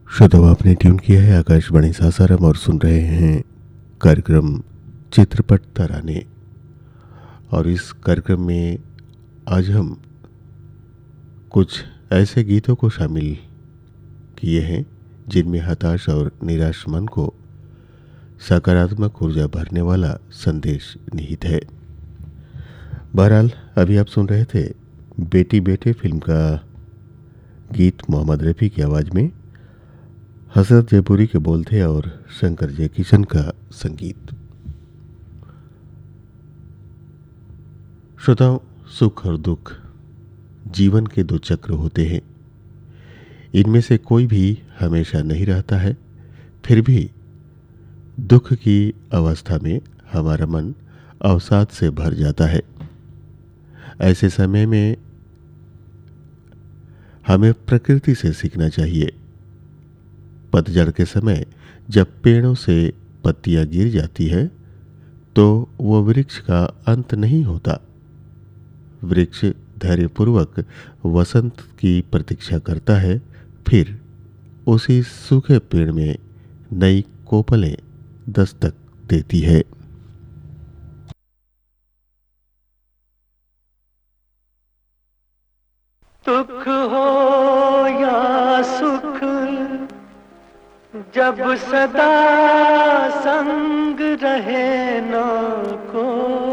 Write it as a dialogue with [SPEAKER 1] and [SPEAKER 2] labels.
[SPEAKER 1] श्रोताओ, आपने ट्यून किया है आकाशवाणी सासाराम और सुन रहे हैं कार्यक्रम चित्रपट तराने। और इस कार्यक्रम में आज हम कुछ ऐसे गीतों को शामिल किए हैं जिनमें हताश और निराश मन को सकारात्मक ऊर्जा भरने वाला संदेश निहित है। बहरहाल अभी आप सुन रहे थे बेटी बेटे फिल्म का गीत मोहम्मद रफ़ी की आवाज़ में। हसरत जयपुरी के बोल थे और शंकर जयकिशन का संगीत। श्रोताओं, सुख और दुख जीवन के दो चक्र होते हैं। इनमें से कोई भी हमेशा नहीं रहता है। फिर भी दुख की अवस्था में हमारा मन अवसाद से भर जाता है। ऐसे समय में हमें प्रकृति से सीखना चाहिए। पतझड़ के समय जब पेड़ों से पत्तियां गिर जाती है तो वो वृक्ष का अंत नहीं होता। वृक्ष धैर्यपूर्वक वसंत की प्रतीक्षा करता है, फिर उसी सूखे पेड़ में नई कोपलें दस्तक देती है।
[SPEAKER 2] दुख हो या सुख, जब सदा संग रहे ना को